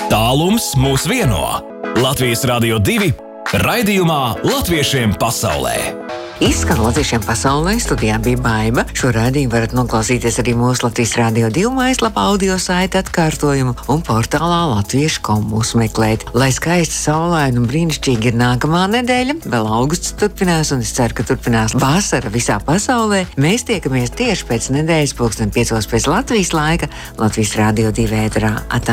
Tālums mūs vieno. Latvijas Radio 2 raidījumā Latviešiem pasaulē. Izskan Latviešiem pasaulē, studijā bija Baiba. Šo raidījumu varat noklausīties arī mūsu Latvijas Radio 2 mājaslapā, audio saita atkārtojumu un portālā latviešu.com mūs meklēt. Lai skaista, saulaina un brīnišķīgi ir nākamā nedēļa, vēl augusts turpinās un es ceru, ka turpinās vasara visā pasaulē. Mēs tiekamies tieši pēc nedēļas 5:00 pēc Latvijas laika Latvijas Radio 2 ēterā.